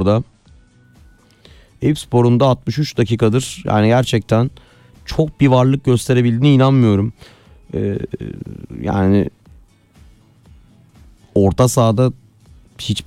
Eyüpspor'da. Eyüpspor'un da 63 dakikadır yani gerçekten çok bir varlık gösterebildiğine inanmıyorum. Yani orta sahada hiçbir